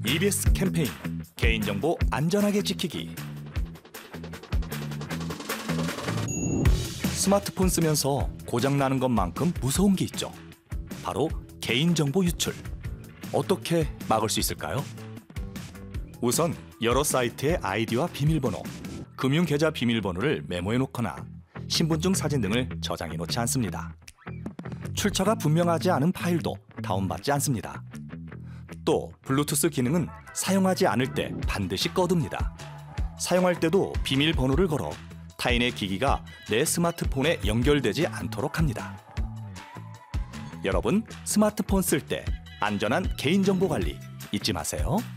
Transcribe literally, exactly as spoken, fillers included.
이비에스 캠페인 개인정보 안전하게 지키기. 스마트폰 쓰면서 고장나는 것만큼 무서운 게 있죠. 바로 개인정보 유출. 어떻게 막을 수 있을까요? 우선 여러 사이트의 아이디와 비밀번호, 금융계좌 비밀번호를 메모해 놓거나 신분증 사진 등을 저장해 놓지 않습니다. 출처가 분명하지 않은 파일도 다운받지 않습니다. 또 블루투스 기능은 사용하지 않을 때 반드시 꺼둡니다. 사용할 때도 비밀번호를 걸어 타인의 기기가 내 스마트폰에 연결되지 않도록 합니다. 여러분, 스마트폰 쓸 때 안전한 개인정보 관리 잊지 마세요.